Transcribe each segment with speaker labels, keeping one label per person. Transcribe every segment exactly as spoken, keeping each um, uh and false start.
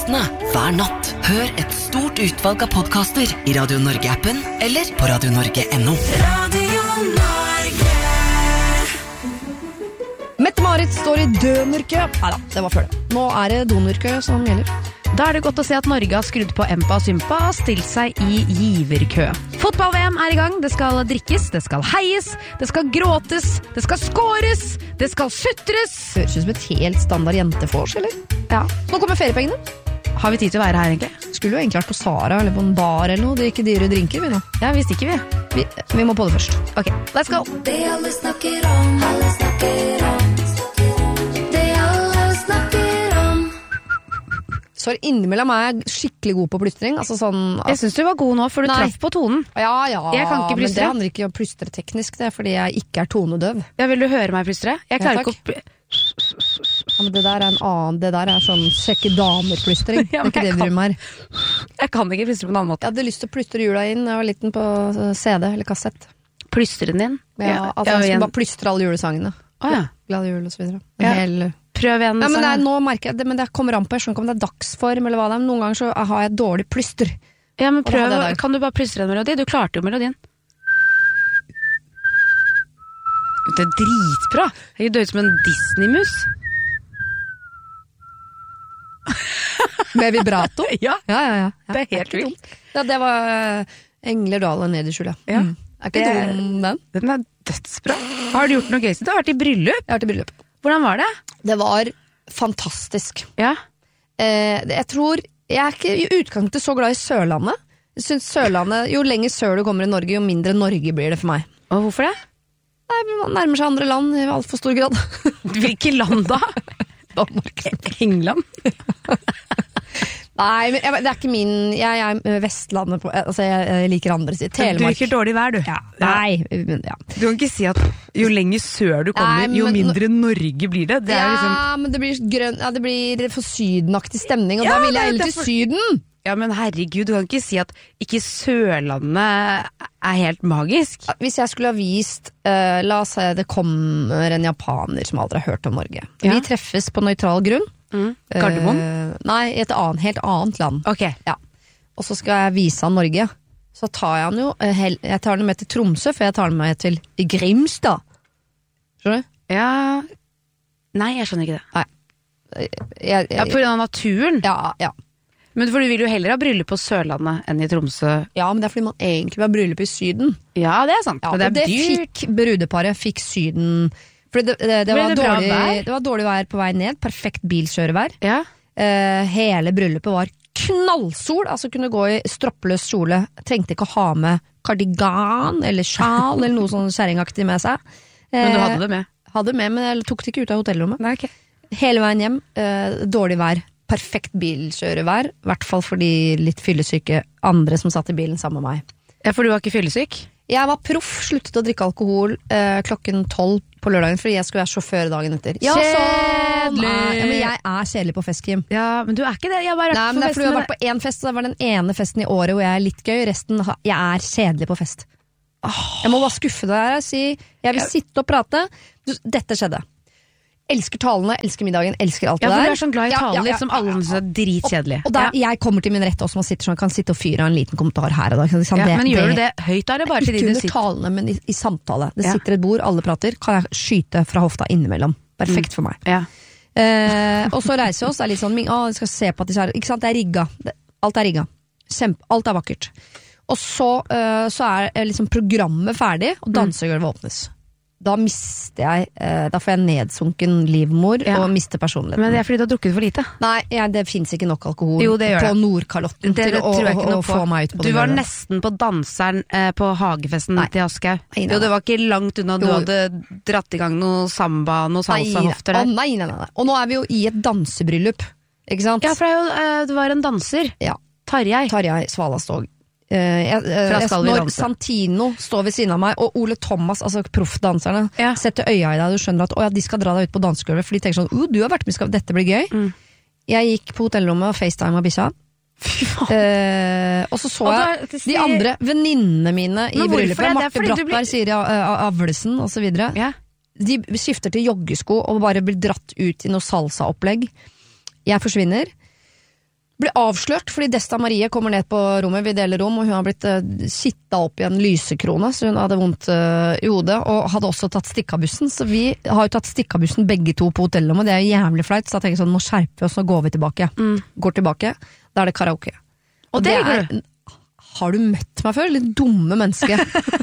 Speaker 1: Hver natt. Hør et stort utvalg av podcaster I Radio Norge-appen eller på radio norge punktum no. Radio Norge.
Speaker 2: Mette-Marit står I dødmørke. Neida, det var før det. Nå er det domørke som gjelder.
Speaker 3: Da er det godt å se at Norge har skrudd på Empa og Sympa og stilt seg I giverkø. Fotball-V M er I gang, det skal drikkes, det skal heies, det skal gråtes, det skal skåres, det skal sutres.
Speaker 2: Høres ut som et helt standard jentefors, eller?
Speaker 3: Ja.
Speaker 2: Nå kommer feriepengene.
Speaker 3: Har vi tid til å være her egentlig?
Speaker 2: Skulle jo egentlig vært på Sara eller på en bar eller noe. Det er ikke dyre drinker, vi nå.
Speaker 3: Ja, vi stikker vi.
Speaker 2: Vi, vi må på det først.
Speaker 3: Ok, let's go.
Speaker 4: Det alle snakker om, alle snakker om. Det alle snakker om.
Speaker 2: Så innimellom er jeg skikkelig god på plystring. Altså sånn at...
Speaker 3: Jeg synes du var god nå, for du
Speaker 2: Nei.
Speaker 3: traff på tonen.
Speaker 2: Ja, ja,
Speaker 3: Jeg kan ikke
Speaker 2: men
Speaker 3: plystre.
Speaker 2: det handler ikke om plystre teknisk, det er fordi jeg ikke er tonedøv.
Speaker 3: Ja, vil du høre meg plystre? Jeg klarer
Speaker 2: Ja,
Speaker 3: ikke å... pl-
Speaker 2: Ja, men det der er en annen, det der er sånn sjekke damer-plystring.
Speaker 3: Ja,
Speaker 2: Det
Speaker 3: men
Speaker 2: er ikke det
Speaker 3: jeg
Speaker 2: vi driver med her.
Speaker 3: Jeg kan ikke plystre på en annen måte.
Speaker 2: Jeg hadde lyst til å plystre jula inn, jeg var liten på C D eller kassett.
Speaker 3: Plystren din?
Speaker 2: Ja, at jeg skulle bare plystre alle julesangene.
Speaker 3: Å ja.
Speaker 2: Glad jul og så videre. En
Speaker 3: Ja.
Speaker 2: hel...
Speaker 3: Prøv igjen.
Speaker 2: Ja, men det er,
Speaker 3: sang.
Speaker 2: nå merker jeg det, men det kommer an på, jeg skjønner ikke om det er dagsform eller hva det er, men noen ganger så har jeg dårlig plyster.
Speaker 3: Ja, men
Speaker 2: Og da
Speaker 3: prøv,
Speaker 2: hadde jeg det.
Speaker 3: kan du bare plystre en melodi? Du klarte jo melodien. Det er dritbra. Det er ut som en Disney-mus.
Speaker 2: Med vibrato.
Speaker 3: Ja,
Speaker 2: Ja, ja, ja. ja.
Speaker 3: det er helt
Speaker 2: ikke
Speaker 3: vilt.
Speaker 2: dumt. Ja, det var uh, Engler Dale ned I skjulet.
Speaker 3: Ja.
Speaker 2: Mm. Er ikke
Speaker 3: Det er-
Speaker 2: dum den?
Speaker 3: Den er dødsbra. Har du gjort noe gøy siden? Du har vært I bryllup.
Speaker 2: Jeg har vært I bryllup.
Speaker 3: Hvordan var det?
Speaker 2: Det var fantastisk.
Speaker 3: Ja.
Speaker 2: Eh, jeg tror, jeg er ikke I utgangspunktet så glad I Sørlandet. Jeg synes Sørlandet, jo lenger sør du kommer I Norge, jo mindre Norge blir det for meg.
Speaker 3: Og hvorfor det?
Speaker 2: Nei, man nærmer seg andre land I alt for stor grad.
Speaker 3: Hvilke land da?
Speaker 2: Danmark.
Speaker 3: England?
Speaker 2: Nei, men jeg, det er ikke min, jeg, jeg er Vestlandet på, altså jeg, jeg liker andre sider.
Speaker 3: Du
Speaker 2: Telemark.
Speaker 3: liker dårlig vær, du.
Speaker 2: Ja. Nei, men ja.
Speaker 3: Du kan ikke si at jo lenger sør du kommer,
Speaker 2: Nei,
Speaker 3: jo
Speaker 2: men-
Speaker 3: mindre Norge blir det. Det er
Speaker 2: ja,
Speaker 3: liksom...
Speaker 2: men det blir grønn, ja, det blir for sydenaktig stemning, og
Speaker 3: Ja,
Speaker 2: da vil
Speaker 3: det er
Speaker 2: jeg heller til
Speaker 3: derfor-
Speaker 2: syden.
Speaker 3: Ja, men herregud, du kan ikke si at ikke Sørlandet er helt magisk.
Speaker 2: Hvis jeg skulle ha vist, uh, la oss si det kommer en japaner som aldri har hørt om Norge.
Speaker 3: Ja.
Speaker 2: Vi treffes på nøytral grunn.
Speaker 3: Mm. Gardermoen?
Speaker 2: Eh, nei, I et annet, helt annet land.
Speaker 3: Ok.
Speaker 2: Ja. Og så skal jeg vise han Norge. Så tar jeg han jo eh, hel, Jeg tar han med til Tromsø, for jeg tar han med til Grimstad. Skjønner du?
Speaker 3: Ja... Nei, jeg skjønner ikke det.
Speaker 2: Nei. Jeg, jeg,
Speaker 3: Ja, på grunn av naturen.
Speaker 2: ja, ja.
Speaker 3: Men for du vil jo heller ha bryllup på Sørlandet enn I Tromsø.
Speaker 2: ja, men det er fordi man egentlig vil ha bryllup I Syden.
Speaker 3: Ja, det er sant.
Speaker 2: Ja,
Speaker 3: men det er
Speaker 2: og det
Speaker 3: dyrt.
Speaker 2: fikk brudeparet, fikk Syden. For det, det, det,
Speaker 3: Ble
Speaker 2: var
Speaker 3: det bra
Speaker 2: dårlig,
Speaker 3: vær?
Speaker 2: det var dårlig vær på vei ned, perfekt bilkjørevær.
Speaker 3: Ja.
Speaker 2: Eh, hele bryllupet var knallsol, altså kunne gå I stroppeløs kjole, trengte ikke å ha med kardigan eller sjal eller noe sånn kjerringaktig med seg.
Speaker 3: Men du
Speaker 2: Eh,
Speaker 3: hadde det med.
Speaker 2: Hadde med, men jeg tok det ikke ut av hotellrommet.
Speaker 3: Nei, ok.
Speaker 2: Hele veien hjem, eh, dårlig vær, perfekt bilkjørevær, I hvert fall for de litt fyllesyke andre som satt I bilen sammen med meg.
Speaker 3: Ja, for du var ikke fyllesyk?
Speaker 2: Jeg var proff, sluttet å drikke alkohol eh, klokken tolv på lørdagen, fordi jeg skulle være sjåfør dagen etter. Ja, sånn
Speaker 3: Kjedelig!
Speaker 2: er- ja, men jeg er kjedelig på fest, Kim.
Speaker 3: Ja, men du er ikke det. Jeg har bare
Speaker 2: Nei,
Speaker 3: vært
Speaker 2: men det
Speaker 3: på
Speaker 2: er fordi jeg har
Speaker 3: fest
Speaker 2: vært på én fest, og det var den ene festen I året hvor jeg er litt gøy, resten, ha- jeg er kjedelig på fest. Jeg må bare skuffe deg her og si, jeg vil sitte og prate. Du, dette skjedde. Elsker talene, elsker middagen, elsker alt
Speaker 3: Ja,
Speaker 2: det
Speaker 3: for
Speaker 2: der.
Speaker 3: du er sånn glad I
Speaker 2: Ja,
Speaker 3: taler,
Speaker 2: ja, ja,
Speaker 3: som alle synes er dritkjedelig.
Speaker 2: Og der, jeg kommer til min rett også, man sitter sånn, kan sitte og fyre av en liten kommentar her og da. Ikke sant?
Speaker 3: Ja,
Speaker 2: Det-
Speaker 3: men gjør du det høyt da, eller bare til
Speaker 2: Ikke
Speaker 3: de du
Speaker 2: under
Speaker 3: sitter?
Speaker 2: talene, men i, i samtale. Det
Speaker 3: Ja.
Speaker 2: sitter et bord, alle prater, kan jeg skyte fra hofta innimellom. Perfekt for meg.
Speaker 3: Ja.
Speaker 2: Eh, og så reiser vi oss, det er litt sånn, å, jeg skal se på at de ser, ikke sant, det er rigga. Det, alt er rigga. Kjempe, alt er vakkert. Og så, eh, så er eh, liksom programmet ferdig, og dansegulvet åpnes. Da mister jeg, eh, da får jeg nedsunken livmor,
Speaker 3: Ja.
Speaker 2: og mister personligheten.
Speaker 3: Men det er fordi du har drukket for lite.
Speaker 2: Nei, jeg, det finnes ikke nok alkohol
Speaker 3: Jo, det gjør
Speaker 2: på
Speaker 3: det.
Speaker 2: Nordkalotten
Speaker 3: Det,
Speaker 2: til
Speaker 3: det
Speaker 2: å,
Speaker 3: tror jeg
Speaker 2: å,
Speaker 3: ikke
Speaker 2: å
Speaker 3: noe på.
Speaker 2: få meg ut på
Speaker 3: Du
Speaker 2: det
Speaker 3: var
Speaker 2: gulvet.
Speaker 3: nesten på danseren eh, på hagefesten
Speaker 2: Nei.
Speaker 3: til Askau.
Speaker 2: Nei, nei,
Speaker 3: Jo, det
Speaker 2: nei.
Speaker 3: var ikke langt unna. Du
Speaker 2: Jo.
Speaker 3: hadde dratt I gang noe samba, noe salsa-hofter
Speaker 2: Å,
Speaker 3: der.
Speaker 2: nei, nei, nei, nei. Og nå er vi jo I et dansebryllup, ikke sant?
Speaker 3: Ja, for det er jo, eh, du var en danser.
Speaker 2: Ja.
Speaker 3: Tarjei.
Speaker 2: Tarjei Svalastog. Eh, jeg, eh,
Speaker 3: Fra
Speaker 2: jeg,
Speaker 3: Skal vi
Speaker 2: når
Speaker 3: danse.
Speaker 2: Santino står ved siden av meg, og Ole Thomas, altså proffdanserne,
Speaker 3: Ja.
Speaker 2: setter øya I deg, du skjønner at å, ja, de skal dra deg ut på dansegulvet, for de tenker sånn, uh, du har vært med, skal, dette blir gøy.
Speaker 3: Mm.
Speaker 2: Jeg gikk på hotellrommet og FaceTime av bikkja.
Speaker 3: Fy faen.
Speaker 2: Eh, og så så
Speaker 3: Og
Speaker 2: jeg
Speaker 3: da-
Speaker 2: de andre venninnene mine I
Speaker 3: Men hvorfor er
Speaker 2: bryllupet,
Speaker 3: det?
Speaker 2: Marte
Speaker 3: Fordi du blir-
Speaker 2: Brattberg, Siri uh, Avlesen og så videre.
Speaker 3: Ja.
Speaker 2: De skifter til joggesko og bare blir dratt ut I noe salsa-opplegg. Jeg forsvinner. Ble avslørt fordi Desta Marie kommer ned på rommet, vi deler rom, og hun har blitt uh, sitta opp i en lysekrone, så hun hadde vondt uh, i hodet, og hadde også tatt stikkabussen, så vi har jo tatt stikkabussen begge to på hotellrommet, det er jo jævlig flaut, så jeg tenker sånn, nå skjerper vi oss, nå går vi tilbake. Mm. Går tilbake, da er det karaoke. Og, og det, det er, har du møtt meg før? Litt dumme menneske.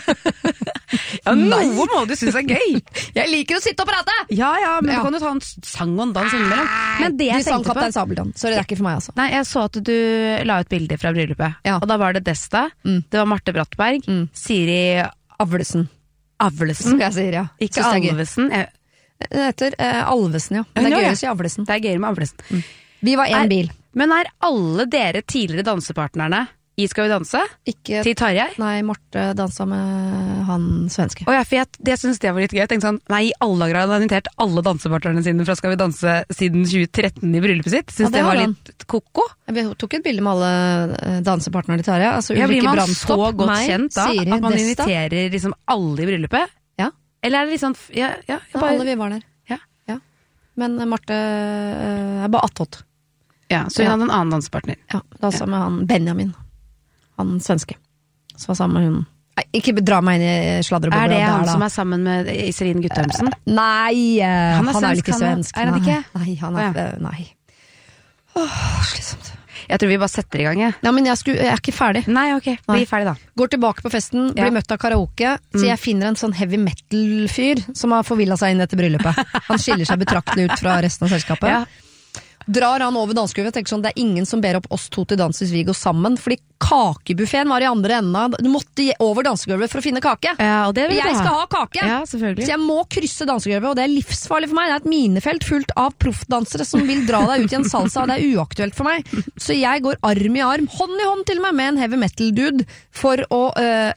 Speaker 3: Ja, noe må du synes er gøy.
Speaker 2: Jeg liker å sitte og prate.
Speaker 3: Ja, ja, men
Speaker 2: ja.
Speaker 3: Du kan jo ta en sang og en dans innimellom. Men det jeg
Speaker 2: du sang
Speaker 3: tenkte
Speaker 2: Kaptein
Speaker 3: på
Speaker 2: Sabeltann, så det er ikke for meg altså.
Speaker 3: Nei, jeg så at du la ut bilder fra bryllupet.
Speaker 2: Ja.
Speaker 3: Og da var det Desta,
Speaker 2: mm.
Speaker 3: det var Marte Brattberg, mm. Siri
Speaker 2: Avlesen.
Speaker 3: Avlesen?
Speaker 2: Som jeg sier, ja.
Speaker 3: Ikke Alvesen. Jeg...
Speaker 2: Det heter uh, Alvesen, ja. Men det er gøy å si Avlesen.
Speaker 3: Det er gøy med Avlesen. Mm.
Speaker 2: Vi var en
Speaker 3: er,
Speaker 2: bil.
Speaker 3: Men er alle dere tidligere dansepartnerne i Skal vi danse?
Speaker 2: Ikke,
Speaker 3: til Tarjei?
Speaker 2: Nei, Marte dansa med han svenske.
Speaker 3: Oh ja, for jeg, det synes det var litt gøy. Jeg tenkte sånn, nei, i alle dager har han invitert alle dansepartnerne sine fra Skal vi danse siden tjue tretten i bryllupet sitt. Synes ja, det, det var litt han. Koko.
Speaker 2: Jeg tok et bilde med alle dansepartnerne til Tarjei. Altså,
Speaker 3: ja, blir man
Speaker 2: Brandstopp,
Speaker 3: så godt
Speaker 2: meg,
Speaker 3: kjent da,
Speaker 2: Siri,
Speaker 3: at man
Speaker 2: Desta.
Speaker 3: inviterer liksom alle i bryllupet?
Speaker 2: Ja.
Speaker 3: Eller er det litt sånn, ja, ja,
Speaker 2: ja
Speaker 3: bare...
Speaker 2: alle vi var der.
Speaker 3: Ja.
Speaker 2: Ja. Men Marte er bare attått.
Speaker 3: Ja, så hun
Speaker 2: ja.
Speaker 3: hadde en annen dansepartner.
Speaker 2: Ja, dansa ja. med han Benjamin. Han svenske. Så var sammen med hun. Nei, ikke dra meg inn i sladrebobla.
Speaker 3: Er det
Speaker 2: der,
Speaker 3: han
Speaker 2: da.
Speaker 3: som er sammen med Iselin Guttormsen?
Speaker 2: Uh, nei, uh, han er, han er ikke svensk.
Speaker 3: Er han ikke?
Speaker 2: Nei, han er,
Speaker 3: ja.
Speaker 2: uh, nei. Åh, slitsomt.
Speaker 3: Jeg tror vi bare setter i gang, jeg.
Speaker 2: Ja, men jeg, skulle, jeg er ikke ferdig.
Speaker 3: Nei, ok, bli ferdig da.
Speaker 2: Går tilbake på festen, blir ja. møtt av karaoke, mm. så jeg finner en sånn heavy metal-fyr som har forvillet seg inn etter bryllupet. Han skiller seg betraktelig ut fra resten av selskapet. Ja. Drar han over dansegulvet og tenker sånn, det er ingen som ber opp oss to til dans hvis vi går sammen, fordi kakebuffeten var i andre enden. Du måtte over dansegulvet for å finne kake.
Speaker 3: Ja, og det vil
Speaker 2: jeg
Speaker 3: ha.
Speaker 2: skal ha kake!
Speaker 3: Ja, selvfølgelig.
Speaker 2: Så jeg må krysse dansegulvet, og det er livsfarlig for meg. Det er et minefelt fullt av proffdansere som vil dra deg ut i en salsa, og det er uaktuelt for meg. Så jeg går arm i arm, hånd i hånd til meg, med en heavy metal-dude for å øh,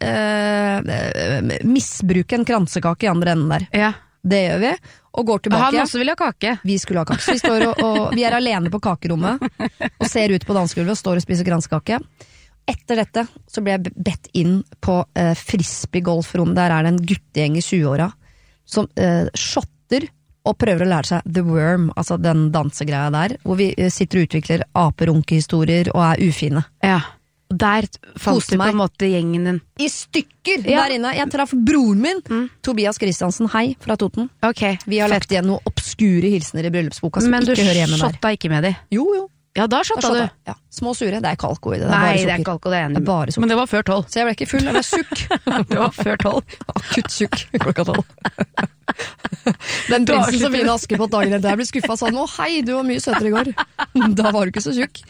Speaker 2: øh, misbruke en kransekake i andre enden der.
Speaker 3: Ja.
Speaker 2: Det gjør vi, og går tilbake.
Speaker 3: Han også vil ha kake.
Speaker 2: Vi skulle ha kake. Så vi, står og, og, vi er alene på kakerommet, og ser ut på dansegulvet og står og spiser kransekake. Etter dette så ble jeg bedt inn på uh, frisbee-golfrom. Der er det en guttegjeng i tjueåra som uh, shotter og prøver å lære seg The Worm, altså den dansegreia der, hvor vi uh, sitter og utvikler aperunkehistorier og er ufine.
Speaker 3: Ja. Og der falt du på en måte gjengen din.
Speaker 2: I stykker ja. der inne. Jeg traff broren min, mm. Tobias Kristiansen, hei, fra Toten.
Speaker 3: Okay.
Speaker 2: Vi har lagt igjen noen obskure hilsener i bryllupsboka som
Speaker 3: men
Speaker 2: ikke hører hjemme der.
Speaker 3: Men du shotta ikke med de?
Speaker 2: Jo, jo.
Speaker 3: Ja, da shotta du.
Speaker 2: Ja. Små sure, det er ikke alkohol i det. Det er
Speaker 3: Nei,
Speaker 2: bare
Speaker 3: det er ikke alkohol, det er enig.
Speaker 2: Det er bare sukker.
Speaker 3: Men det var før tolv.
Speaker 2: Så jeg ble ikke full, jeg ble tjukk.
Speaker 3: Det var før tolv.
Speaker 2: Akutt tjukk klokka tolv. Den prinsen som vinner Askepott dagen etter, jeg ble skuffet sånn, å hei, du var mye søtere i går. Da var du ikke så tjukk.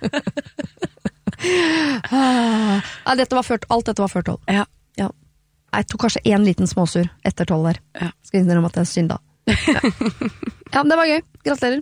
Speaker 2: Nei, dette var ført, alt dette var før tolv.
Speaker 3: Ja.
Speaker 2: Ja. Jeg tok kanskje en liten småsur etter tolv der.
Speaker 3: Ja.
Speaker 2: Skal innrømme at jeg synda. Ja. Ja, men det var gøy. Gratulerer.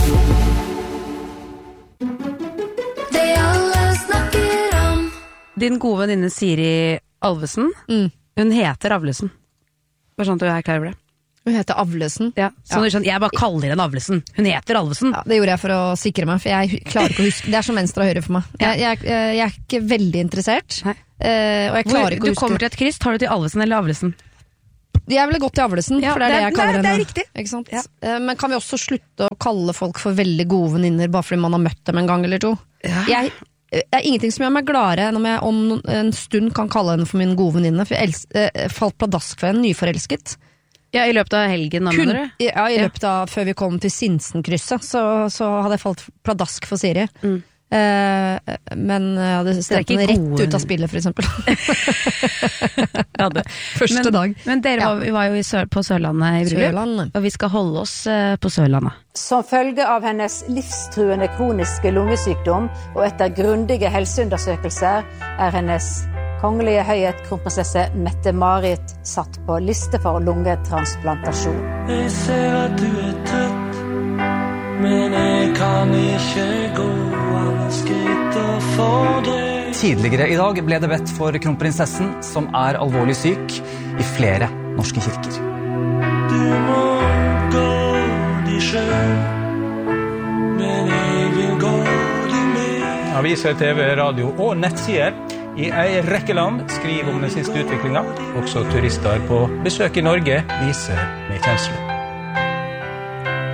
Speaker 4: Det alle snakker om.
Speaker 3: Din gode venninne Siri Alvesen,
Speaker 2: mm.
Speaker 3: hun heter Avlesen. Bare sånn at du er klar over det.
Speaker 2: Hun heter Avlesen.
Speaker 3: Ja, så ja. Jeg bare kaller henne Avlesen. Hun heter Alvesen.
Speaker 2: Ja, det gjorde jeg for å sikre meg, for jeg klarer ikke å huske. Det er som venstre og høyre for meg. Jeg, jeg, jeg er ikke veldig interessert.
Speaker 3: Nei.
Speaker 2: Uh, og jeg klarer
Speaker 3: Hvor,
Speaker 2: ikke å huske.
Speaker 3: Du kommer til et kryss, tar du til Alvesen eller Avlesen?
Speaker 2: Jeg ville gått til Avlesen,
Speaker 3: ja,
Speaker 2: for det er det, det jeg kaller henne.
Speaker 3: Det er riktig.
Speaker 2: Ikke sant?
Speaker 3: Ja.
Speaker 2: Uh, men kan vi også slutte å kalle folk for veldig gode venninner bare fordi man har møtt dem en gang eller to?
Speaker 3: Ja.
Speaker 2: Jeg, det er ingenting som gjør meg gladere enn om jeg om en stund kan kalle henne for min gode venninne, for jeg elsk, uh, falt pladask for henne, nyforelsket.
Speaker 3: Ja, i løpet av helgen, da, mener du?
Speaker 2: Ja, i løpet av, før vi kom til Sinsenkrysset, så, så hadde jeg falt pladask for Siri.
Speaker 3: Mm.
Speaker 2: Eh, men jeg hadde stemt den rett ut av spillet, for eksempel.
Speaker 3: Ja, det.
Speaker 2: Første
Speaker 3: men,
Speaker 2: dag.
Speaker 3: Men dere var, vi var jo i sør, på Sørlandet i bryllup,
Speaker 2: Sørlandet.
Speaker 3: Og vi skal holde oss uh, på Sørlandet.
Speaker 5: Som følge av hennes livstruende kroniske lungesykdom og etter grundige helseundersøkelser er hennes kongelige høyhet kronprinsesse Mette-Marit satt på liste for lungetransplantasjon.
Speaker 6: Jeg ser at du er trøtt, men jeg kan ikke gå alle skritt og fordre.
Speaker 7: Tidligere i dag ble det bedt for kronprinsessen, som er alvorlig syk, i flere norske kirker.
Speaker 6: Du må gå de sjøl, men jeg vil gå de med.
Speaker 8: Aviser, T V, radio og nettsider i ei rekke land skriver om den siste utviklingen. Også turister på besøk i Norge viser med kjensler.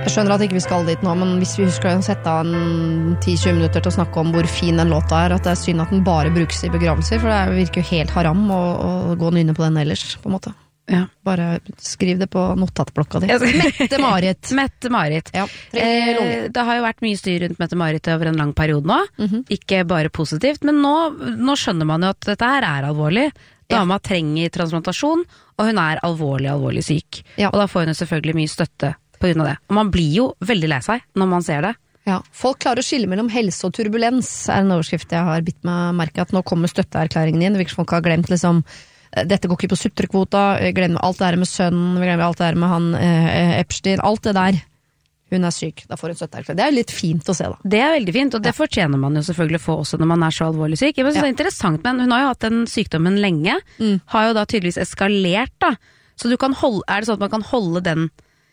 Speaker 2: Jeg skjønner at ikke vi skal dit nå, men hvis vi husker å sette av en ti til tjue minutter til å snakke om hvor fin den låta er, at det er synd at den bare brukes i begravelser, for det virker jo helt haram å, å gå nynne på den ellers, på en måte.
Speaker 3: Ja.
Speaker 2: Bare skriv det på notatblokka di. Mette-Marit.
Speaker 3: Mette-Marit.
Speaker 2: Ja,
Speaker 3: eh, det har jo vært mye styr rundt Mette-Marit over en lang periode nå. Mm-hmm. Ikke bare positivt, men nå, nå skjønner man jo at dette her er alvorlig. Dama ja. trenger transplantasjon, og hun er alvorlig, alvorlig syk. Ja. Og da får hun jo selvfølgelig mye støtte på grunn av det. Og man blir jo veldig lei seg når man ser det.
Speaker 2: Ja, folk klarer å skille mellom helse og turbulens, er en overskrift jeg har bitt meg merke at nå kommer støtteerklæringen inn. Det virker som folk har glemt liksom, dette går ikke på sutrekvota, glemmer alt det der med sønnen, glemmer alt det der med han eh, Epstein, alt det der. Hun er syk, da får hun støtteerklæring. Det er jo litt fint å se da.
Speaker 3: Det er veldig fint, og det ja. fortjener man jo selvfølgelig få også når man er så alvorlig syk. Jeg synes ja. det er interessant, men hun har jo hatt den sykdommen lenge, mm. har jo da tydeligvis eskalert da. Så du kan holde, er det sånn at man kan holde den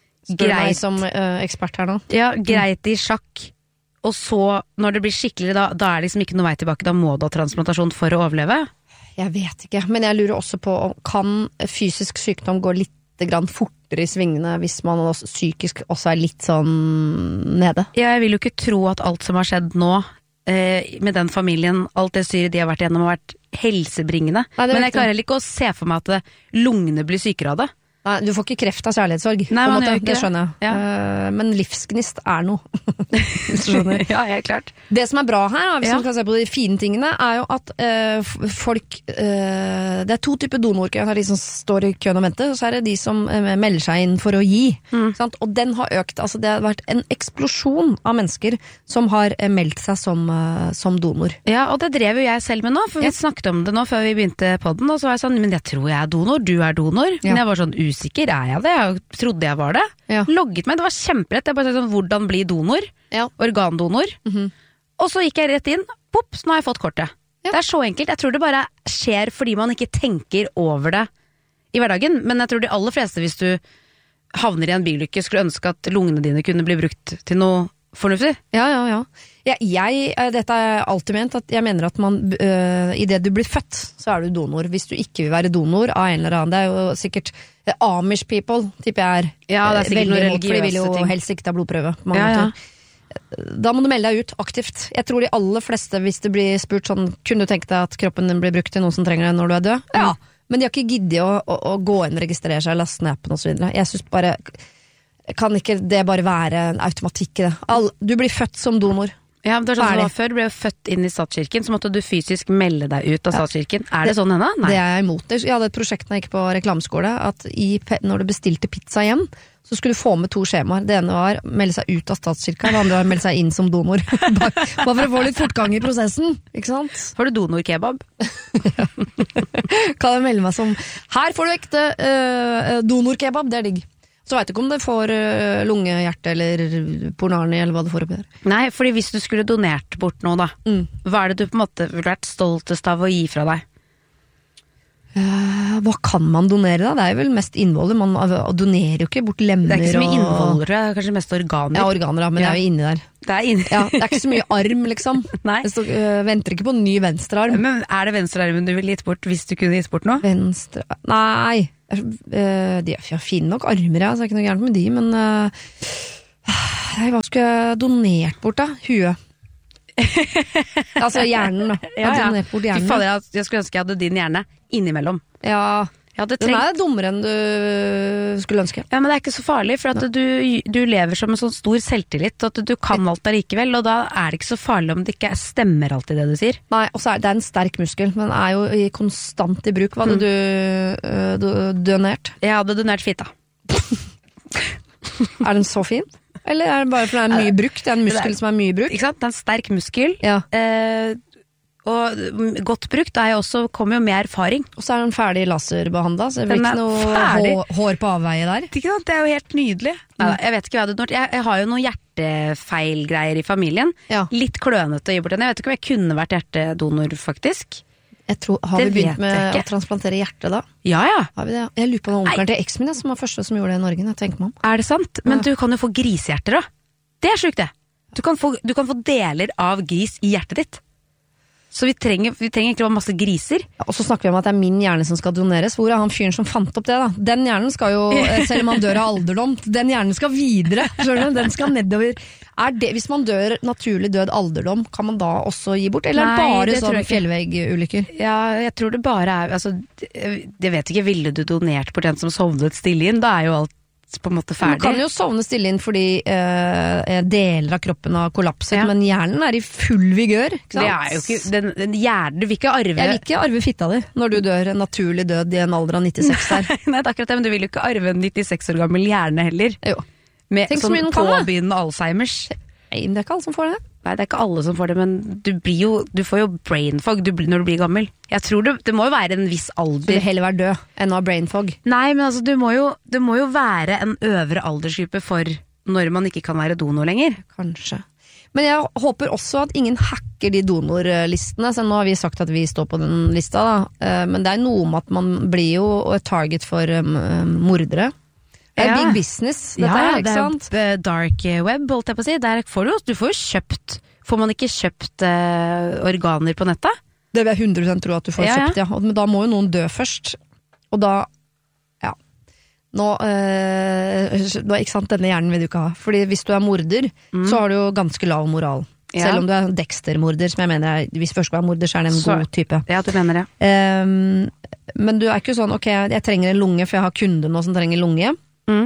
Speaker 3: greit
Speaker 2: som uh, ekspert her nå.
Speaker 3: Ja, greit i sjakk. Og så, når det blir skikkelig, da, da er det liksom ikke noe vei tilbake. Da må du ha transplantasjon for å overleve.
Speaker 2: Jeg vet ikke, men jeg lurer også på om kan fysisk sykdom gå litt grann fortere i svingene hvis man også, psykisk også er litt sånn nede?
Speaker 3: Ja, jeg vil jo ikke tro at alt som har skjedd nå, eh, med den familien, alt det styret de har vært gjennom, har vært helsebringende. Nei, men jeg klarer heller ikke å se for meg at lungene blir sykere av det.
Speaker 2: Nei, du får ikke kreft av kjærlighetssorg.
Speaker 3: Nei, man gjør ikke
Speaker 2: det. skjønner jeg. Ja. Uh, men livsgnist er noe. skjønner.
Speaker 3: Ja, helt klart.
Speaker 2: Det som er bra her, hvis ja. man kan se på de fine tingene, er jo at uh, folk uh, det er to typer donorkø. Det er de som står i køen og venter, og så er det de som uh, melder seg inn for å gi. Mm. Sant? Og den har økt. Altså, det har vært en eksplosjon av mennesker som har uh, meldt seg som, uh, som donor.
Speaker 3: Ja, og det drev jo jeg selv med nå, for vi ja. snakket om det nå før vi begynte podden, og så var jeg sånn, men jeg tror jeg er donor, du er donor. Ja. Men jeg var sånn usikker, er jeg det? Jeg trodde jeg var det. Ja. Logget meg, det var kjempelett. Jeg bare sa sånn, hvordan bli donor? Ja. Organdonor. Mm-hmm. Og så gikk jeg rett inn, pops, nå har jeg fått kortet. Ja. Det er så enkelt. Jeg tror det bare skjer fordi man ikke tenker over det i hverdagen. Men jeg tror de aller fleste, hvis du havner i en bilulykke, skulle ønske at lungene dine kunne bli brukt til noe fornuftig.
Speaker 2: Ja, ja, ja. ja jeg, dette er alltid ment at jeg mener at man, øh, i det du blir født, så er du donor. Hvis du ikke vil være donor av en eller annen, det er jo sikkert det Amish people, tipper jeg er,
Speaker 3: ja, det er sikkert
Speaker 2: veldig
Speaker 3: noe
Speaker 2: imot, for de vil jo
Speaker 3: ting.
Speaker 2: helst ikke ta blodprøve. På mange
Speaker 3: ja, ja.
Speaker 2: måter. Da må du melde deg ut aktivt. Jeg tror de aller fleste, hvis det blir spurt sånn, kunne du tenke deg at kroppen din blir brukt til noen som trenger det når du er død? Ja. Men de har ikke giddet å, å, å gå inn, registrere seg, laste ned appen og så videre. Jeg synes bare, kan ikke det bare være en automatikk i det? All, du blir født som donor.
Speaker 3: Ja, men det er sånn som det var før, du ble født inn i statskirken, så måtte du fysisk melde deg ut av statskirken. Er det, det sånn ennå? Nei.
Speaker 2: Det er jeg imot. Jeg hadde et prosjekt når jeg gikk på reklameskole, at i, når du bestilte pizza hjem, så skulle du få med to skjemaer. Det ene var melde seg ut av statskirka, det andre var melde seg inn som donor. Bare for å få litt fortgang i prosessen, ikke sant?
Speaker 3: Får du donor-kebab?
Speaker 2: Kan jeg melde meg som, her får du ekte uh, donor-kebab, det er digg. Så vet du ikke om det får uh, lungehjerte eller pornarni eller hva det får oppi der.
Speaker 3: Nei, fordi hvis du skulle donert bort noe da, mm. hva er det du på en måte ville vært stoltest av å gi fra deg?
Speaker 2: Uh, hva kan man donere da? Det er jo vel mest innvoller. Man donerer jo ikke bort lemmer.
Speaker 3: Det er ikke så mye
Speaker 2: og...
Speaker 3: innvoller, det er kanskje mest organer.
Speaker 2: Ja, organer da, men ja. det er jo inni der.
Speaker 3: Det er, inni.
Speaker 2: ja, det er ikke så mye arm, liksom.
Speaker 3: Nei.
Speaker 2: Det står, uh, venter ikke på en ny venstrearm.
Speaker 3: Men er det venstrearmen du ville gitt bort hvis du kunne gitt bort noe?
Speaker 2: Venstre... Nei, uh, de er fine nok armer, ja, så er ikke noe gærent med de, men uh, hva skulle jeg donert bort da? Huet. altså hjernen da. Jeg
Speaker 3: ja, ja.
Speaker 2: donert bort hjernen.
Speaker 3: Fader, jeg, jeg skulle ønske jeg hadde din hjerne innimellom.
Speaker 2: Ja,
Speaker 3: den
Speaker 2: trengt... er dummere enn du skulle ønske.
Speaker 3: Ja, men det er ikke så farlig, for at du, du lever som en sånn stor selvtillit, at du kan alt der likevel, og da er det ikke så farlig om det ikke stemmer alltid det du sier.
Speaker 2: Nei, og så er det en sterk muskel, men er jo i konstant i bruk. Hva hadde mm. du, uh, du donert?
Speaker 3: Jeg hadde donert fitta.
Speaker 2: Er den så fin? Eller er det bare for det er mye brukt? Det er en muskel som er mye brukt?
Speaker 3: Ikke sant? Det er en sterk muskel.
Speaker 2: Ja.
Speaker 3: Eh, og godt brukt er jo også, kommer jo med erfaring.
Speaker 2: Og så er den ferdig laserbehandlet, så det blir ikke noe hår, hår på avveie der.
Speaker 3: Ikke sant? Det er jo helt nydelig. Mm. Neida, jeg vet ikke hva jeg hadde gjort. Jeg, jeg har jo noen hjertefeilgreier i familien. Ja. Litt klønete å gi bort den. Jeg vet ikke om jeg kunne vært hjertedonor, faktisk.
Speaker 2: Jeg tror, har det vi begynt med å transplantere hjerte da?
Speaker 3: Ja, ja.
Speaker 2: Har vi det? Jeg lurer på noen onkelen til eksen min, som var første som gjorde det i Norge. Jeg tenker meg om.
Speaker 3: Er det sant? Men ja. Du kan jo få grisehjerter da. Det er sjukt det. Du kan få, du kan få deler av gris i hjertet ditt. Så vi trenger, vi trenger egentlig bare masse griser.
Speaker 2: Ja, og så snakker vi om at det er min hjerne som skal doneres. Hvor er han fyren som fant opp det da? Den hjernen skal jo, selv om man dør av alderdom, den hjernen skal videre, skjønner du? Den skal nedover. Er det, hvis man dør naturlig død alderdom, kan man da også gi bort? Eller
Speaker 3: Nei,
Speaker 2: er det bare
Speaker 3: det tror
Speaker 2: sånn
Speaker 3: jeg ikke.
Speaker 2: fjellveggulykker?
Speaker 3: Ja, jeg tror det bare er, altså, jeg vet ikke, ville du donert bort en som sovnet stille inn? Da er jo alt på en måte ferdig.
Speaker 2: Man kan jo sovne stille inn fordi eh, deler av kroppen har kollapset,
Speaker 3: Ja.
Speaker 2: men hjernen er i full vigør, ikke sant?
Speaker 3: Det er jo ikke, den, den hjernen, du vil ikke arve...
Speaker 2: Jeg vil ikke arve fitta di når du dør en naturlig død i en alder av nittiseks der.
Speaker 3: Nei, det er akkurat det, men du vil jo ikke arve en nittiseks år gammel hjerne heller.
Speaker 2: Jo.
Speaker 3: Med
Speaker 2: Tenk så
Speaker 3: sånn
Speaker 2: mye den kan, da.
Speaker 3: påbegynnende Alzheimers.
Speaker 2: Nei, det er ikke alle som får det.
Speaker 3: Nei, det er ikke alle som får det, men du blir jo, du får jo brain fog du blir, når du blir gammel. Jeg tror det, det må jo være en viss
Speaker 2: Du vil
Speaker 3: alder.
Speaker 2: heller være død enn å ha brain fog.
Speaker 3: Nei, men altså, du må jo, det må jo være en øvre aldersgruppe for når man ikke kan være donor lenger.
Speaker 2: Kanskje. Men jeg håper også at ingen hacker de donorlistene, så nå har vi sagt at vi står på den lista da. Eh, men det er noe med at man blir jo et target for um, mordere. Det er
Speaker 3: Ja.
Speaker 2: big business, dette her, ikke sant?
Speaker 3: det er dark web, holdt jeg på å si. Der får du, du får jo kjøpt, får man ikke kjøpt eh, organer på nettet?
Speaker 2: Det vil jeg hundre prosent tro at du får
Speaker 3: Ja, ja.
Speaker 2: kjøpt, ja. Og- Men da må jo noen dø først. Og da, ja. Nå, øh, nå, ikke sant, denne hjernen vil du ikke ha. Fordi hvis du er morder, så har du jo ganske lav moral.
Speaker 3: Ja.
Speaker 2: Selv om du er en Dexter-morder, som jeg mener er, hvis først skal være morder, så er det en
Speaker 3: Så-
Speaker 2: god type.
Speaker 3: Ja, du mener det.
Speaker 2: Ehm, men du er ikke sånn, ok, jeg trenger en lunge, for jeg har kunde nå som trenger lunge.
Speaker 3: Mm.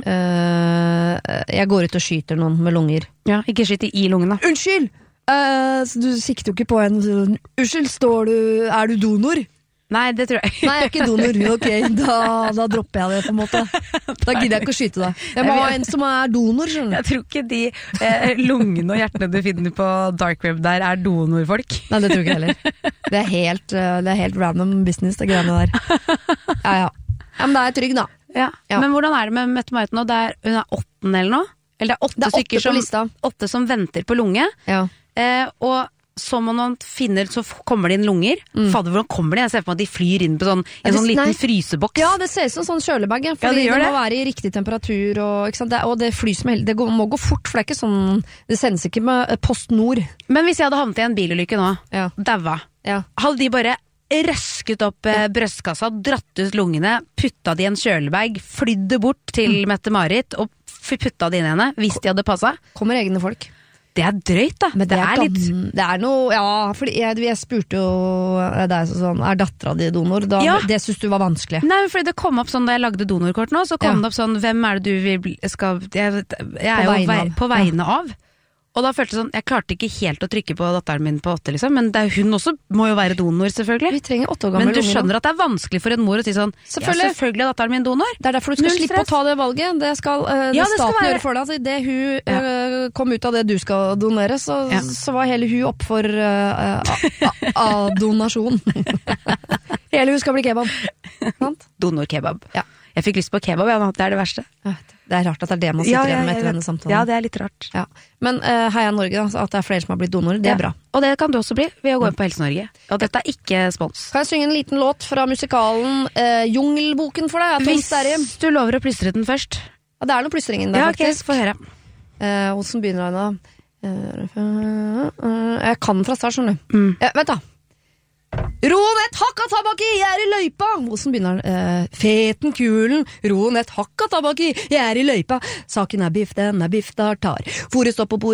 Speaker 2: Eh, jeg går ut og skyter noen med lunger.
Speaker 3: Ja, ikke skyt i lungene.
Speaker 2: Unnskyld! Eh, så du sikter jo ikke på en sånn, unnskyld, står du, er du donor?
Speaker 3: Nei, det tror jeg.
Speaker 2: Nei, jeg er ikke donor. Ok, da, da dropper jeg det på en måte. Da gidder jeg ikke å skyte deg. Jeg må ha en som er donor, skjønner du.
Speaker 3: Jeg tror ikke de eh, lungene og hjertene du finner på dark web der er donorfolk.
Speaker 2: Nei, det tror ikke jeg heller. Det er helt, eh, det er helt random business, det greiene der. Ja, ja. Ja, men da er jeg trygg, da.
Speaker 3: Ja.
Speaker 2: Ja.
Speaker 3: Men hvordan er det med Mette-Marit nå? Det er, hun er åttende eller noe? Eller det er åtte,
Speaker 2: Det er åtte
Speaker 3: stykker
Speaker 2: på
Speaker 3: som,
Speaker 2: lista.
Speaker 3: åtte som venter på lunge.
Speaker 2: Ja.
Speaker 3: Eh, og så må man finner, så f- kommer det inn lunger.
Speaker 2: Mm.
Speaker 3: Fader, hvordan kommer de? Jeg ser for meg at de flyr inn på sånn,
Speaker 2: Ja,
Speaker 3: en sånn
Speaker 2: det-
Speaker 3: liten
Speaker 2: nei.
Speaker 3: fryseboks.
Speaker 2: Ja, det ser ut som sånn kjølebag, ja,
Speaker 3: Ja,
Speaker 2: fordi
Speaker 3: det
Speaker 2: det,
Speaker 3: gjør
Speaker 2: må
Speaker 3: det.
Speaker 2: være i riktig temperatur, og, ikke sant? Det, og det flyr som helst, det går, må gå fort, for det er ikke sånn, det sendes ikke med eh, Post Nord.
Speaker 3: Men hvis jeg hadde havnet i en bilulykke nå,
Speaker 2: Ja.
Speaker 3: daua,
Speaker 2: Ja.
Speaker 3: hadde de bare røsket opp eh, brøstkassa, dratt ut lungene, putta de i en kjølebag, flydd det bort til
Speaker 2: Mm.
Speaker 3: Mette-Marit og f- putta det inn i henne, hvis de hadde passet.
Speaker 2: Kommer egne folk.
Speaker 3: Det er drøyt da.
Speaker 2: Men det, er,
Speaker 3: litt...
Speaker 2: gam- det er noe, ja, fordi jeg, jeg spurte jo deg sånn, er dattera di donor? Da,
Speaker 3: Ja.
Speaker 2: Det synes du var vanskelig.
Speaker 3: Nei, fordi det kom opp sånn da jeg lagde donorkort nå, så kom
Speaker 2: Ja.
Speaker 3: det opp sånn, hvem er det du vil bli, skal, jeg, jeg er
Speaker 2: På
Speaker 3: jo
Speaker 2: vegne
Speaker 3: vei,
Speaker 2: av.
Speaker 3: på vegne av. Og da følte jeg sånn, jeg klarte ikke helt å trykke på datteren min på åtte, liksom, men det er, hun også må jo være donor, selvfølgelig.
Speaker 2: Vi trenger åtte år gamle
Speaker 3: Men du
Speaker 2: unger nå.
Speaker 3: skjønner at det er vanskelig for en mor å si sånn,
Speaker 2: Selvfølgelig.
Speaker 3: ja, selvfølgelig er datteren min donor.
Speaker 2: Det er derfor du skal
Speaker 3: Null
Speaker 2: slippe
Speaker 3: stress.
Speaker 2: å ta det valget. Det skal eh,
Speaker 3: Ja,
Speaker 2: det
Speaker 3: det skal
Speaker 2: staten
Speaker 3: være-
Speaker 2: gjøre for deg. Altså, det hun eh, kom ut av det du skal donere, så,
Speaker 3: Ja.
Speaker 2: så var hele hun opp for uh, A-donasjon. Hele hun skal bli kebab. Sant?
Speaker 3: Donorkebab.
Speaker 2: Ja.
Speaker 3: Jeg fikk lyst på kebab, ja, det er det verste.
Speaker 2: Det er rart at det er det man sitter igjen med etter denne samtalen.
Speaker 3: Ja, det er litt rart.
Speaker 2: Ja. Men uh, Heia Norge, da, så at det er flere som har blitt donorer, det er
Speaker 3: Ja.
Speaker 2: bra.
Speaker 3: Og det kan du også bli ved å gå inn på Helse Norge. Og dette er ikke spons.
Speaker 2: Kan jeg synge en liten låt fra musikalen uh, Jungelboken for deg? Ja, Tom
Speaker 3: Hvis
Speaker 2: Sterry.
Speaker 3: du lover å plystre den først.
Speaker 2: Ja, det er noe plystring inni der,
Speaker 3: Ja, ok,
Speaker 2: faktisk.
Speaker 3: få høre.
Speaker 2: Eh, Hvordan begynner den da? Eh, Jeg kan fra start, skjønner du.
Speaker 3: Mm.
Speaker 2: Eh, vent da. Roen et hakka tabaki, jeg er i løypa. Hvordan begynner den? Eh, feten kulen, roen et hakka tabaki, jeg er i løypa. Saken er biff, den er biff, tartar. Fore stopp på bordet.